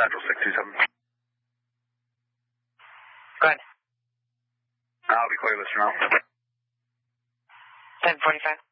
Central 627. Go ahead. I'll be clear this round. 10:45.